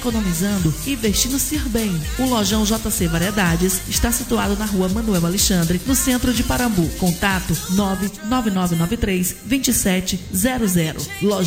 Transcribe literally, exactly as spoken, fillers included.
economizando e vestindo-se bem. O Lojão J C Variedades está situado na rua Manuel Alexandre, no centro de Parambu. Contato nove nove nove nove três dois sete zero zero.